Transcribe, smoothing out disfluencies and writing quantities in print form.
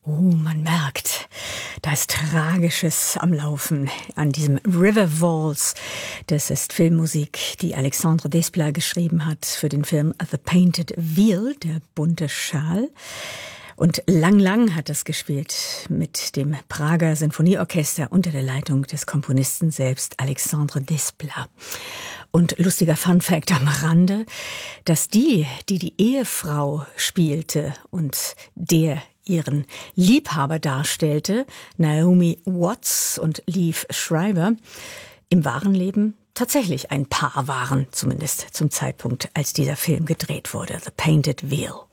Oh, man merkt, da ist Tragisches am Laufen an diesem River Waltz. Das ist Filmmusik, die Alexandre Desplat geschrieben hat für den Film The Painted Veil, der bunte Schal. Und lang hat das gespielt mit dem Prager Sinfonieorchester unter der Leitung des Komponisten selbst, Alexandre Desplat. Und lustiger Funfact am Rande, dass die Ehefrau spielte und der ihren Liebhaber darstellte, Naomi Watts und Liev Schreiber, im wahren Leben tatsächlich ein Paar waren, zumindest zum Zeitpunkt, als dieser Film gedreht wurde, The Painted Veil.